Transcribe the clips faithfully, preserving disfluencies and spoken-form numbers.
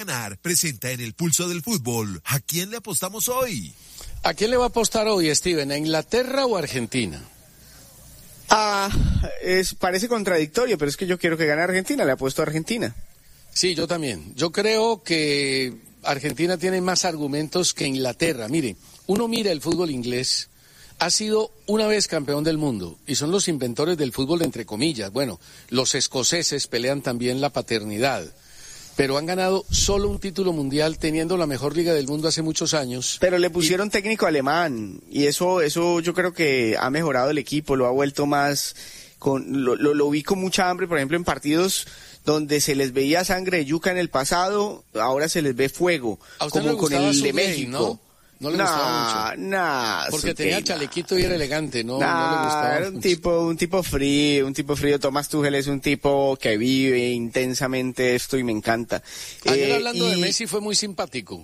ganar presenta en el Pulso del Fútbol. ¿A quién le apostamos hoy? ¿A quién le va a apostar hoy, Steven? ¿A Inglaterra o Argentina? Ah, es, parece contradictorio, pero es que yo quiero que gane Argentina, le apuesto a Argentina. Sí, yo también. Yo creo que Argentina tiene más argumentos que Inglaterra. Mire, uno mira el fútbol inglés, ha sido una vez campeón del mundo y son los inventores del fútbol entre comillas. Bueno, los escoceses pelean también la paternidad, pero han ganado solo un título mundial teniendo la mejor liga del mundo hace muchos años. Pero le pusieron y... técnico alemán y eso eso yo creo que ha mejorado el equipo, lo ha vuelto más, con lo, lo, lo vi con mucha hambre, por ejemplo, en partidos donde se les veía sangre de yuca en el pasado, ahora se les ve fuego, como con el de México. ¿No? No le nah, gustaba mucho. Nah, porque tenía el chalequito y era elegante, ¿no? Nah, no le gustaba era un mucho. tipo, un tipo frío, un tipo frío. Tomás Tuchel es un tipo que vive intensamente esto y me encanta. Ayer eh, hablando y, de Messi fue muy simpático.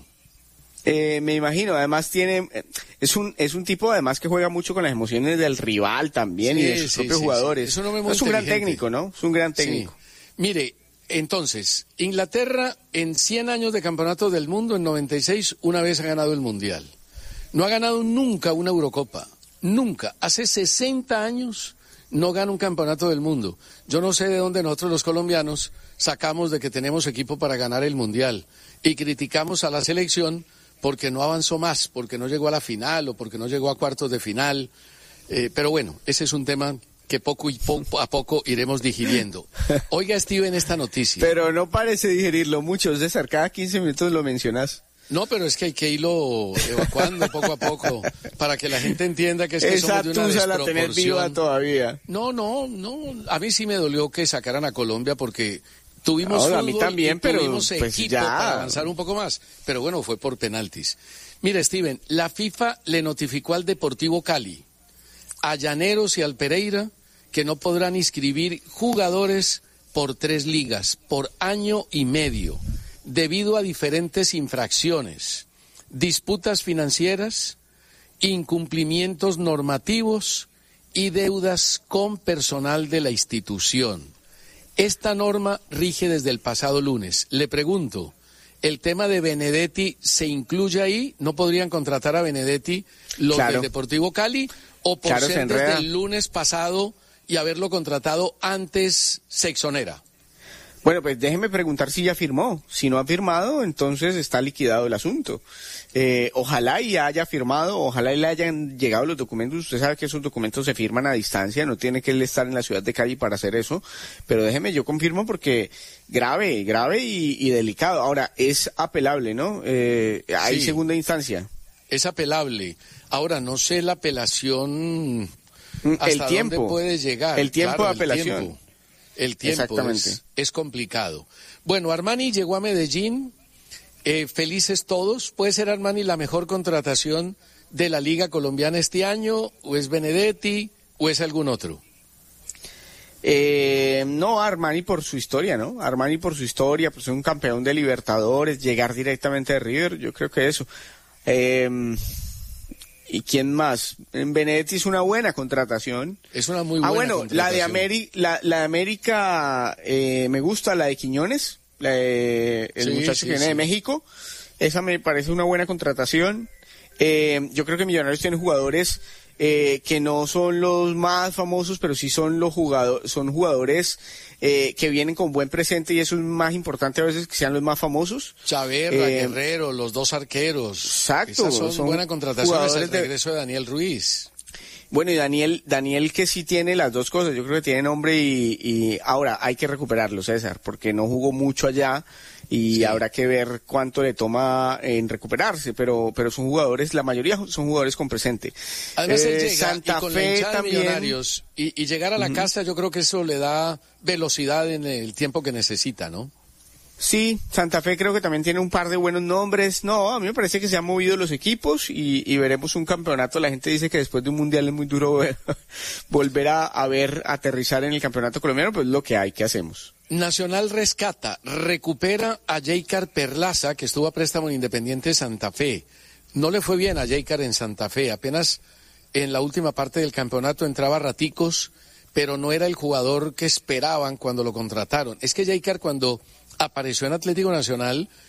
Eh, me imagino, además tiene, es un, es un tipo además que juega mucho con las emociones del rival también sí, y de sus sí, propios sí, jugadores. Sí. Eso no me es un gran técnico, ¿no? Es un gran técnico. Sí. Mire, entonces, Inglaterra en cien años de campeonato del mundo, en noventa y seis, una vez ha ganado el Mundial. No ha ganado nunca una Eurocopa, nunca. Hace sesenta años no gana un campeonato del mundo. Yo no sé de dónde nosotros los colombianos sacamos de que tenemos equipo para ganar el Mundial y criticamos a la selección porque no avanzó más, porque no llegó a la final o porque no llegó a cuartos de final. Eh, pero bueno, ese es un tema que poco y poco a poco iremos digiriendo. Oiga, Steven, esta noticia. Pero no parece digerirlo mucho, César, cada quince minutos lo mencionas. No, pero es que hay que irlo evacuando poco a poco para que la gente entienda que es que Esa somos de una tusa la tenés viva todavía. No, no, no. A mí sí me dolió que sacaran a Colombia porque tuvimos Ahora, fútbol a mí también, y pero, tuvimos pues, equipo ya. para avanzar un poco más. Pero bueno, fue por penaltis. Mire, Steven, la FIFA le notificó al Deportivo Cali, a Llaneros y al Pereira que no podrán inscribir jugadores por tres ligas, por año y medio, debido a diferentes infracciones, disputas financieras, incumplimientos normativos y deudas con personal de la institución. Esta norma rige desde el pasado lunes. Le pregunto, ¿el tema de Benedetti se incluye ahí? ¿No podrían contratar a Benedetti los claro. del Deportivo Cali? ¿O por claro, ser desde el lunes pasado y haberlo contratado antes se exonera? Bueno, pues déjeme preguntar si ya firmó. Si no ha firmado, entonces está liquidado el asunto. Eh, ojalá y haya firmado, ojalá y le hayan llegado los documentos. Usted sabe que esos documentos se firman a distancia, no tiene que él estar en la ciudad de Cali para hacer eso. Pero déjeme, yo confirmo porque grave, grave y, y delicado. Ahora, es apelable, ¿no? Eh, hay sí, segunda instancia. Es apelable. Ahora, no sé la apelación hasta el tiempo, dónde puede llegar. El tiempo claro, de apelación. El tiempo. El tiempo es, es complicado. Bueno, Armani llegó a Medellín, eh, felices todos. ¿Puede ser Armani la mejor contratación de la Liga Colombiana este año? ¿O es Benedetti? ¿O es algún otro? Eh, no, Armani por su historia, ¿no? Armani por su historia, por ser un campeón de Libertadores, llegar directamente de River, yo creo que eso. Eh... ¿Y quién más? Benedetti es una buena contratación. Es una muy buena Ah, bueno, contratación. la de, Ameri la, la de América eh, me gusta, la de Quiñones, la de, el sí, muchacho sí, que viene sí. de México. Esa me parece una buena contratación. Eh, yo creo que Millonarios tiene jugadores eh, que no son los más famosos, pero sí son los jugadores, son jugadores eh, que vienen con buen presente y eso es más importante a veces que sean los más famosos. Chaverra, eh, Guerrero, los dos arqueros. Exacto. Esas son, son buenas contrataciones, el de... regreso de Daniel Ruiz. Bueno, y Daniel, Daniel que sí tiene las dos cosas, yo creo que tiene nombre y, y ahora hay que recuperarlo, César, porque no jugó mucho allá y sí. Habrá que ver cuánto le toma en recuperarse, pero pero son jugadores, la mayoría son jugadores con presente. Además eh, él llega Santa y con Fe la hinchada también. De Millonarios y, y llegar a la uh-huh. casa, yo creo que eso le da velocidad en el tiempo que necesita, ¿no? Sí, Santa Fe creo que también tiene un par de buenos nombres. No, a mí me parece que se han movido los equipos y, y veremos un campeonato. La gente dice que después de un mundial es muy duro ver, volver a, a ver aterrizar en el campeonato colombiano, pues lo que hay, ¿qué hacemos? Nacional rescata, recupera a Jaycar Perlaza, que estuvo a préstamo en Independiente Santa Fe. No le fue bien a Jaycar en Santa Fe, apenas en la última parte del campeonato entraba raticos, pero no era el jugador que esperaban cuando lo contrataron. Es que Jaycar cuando apareció en Atlético Nacional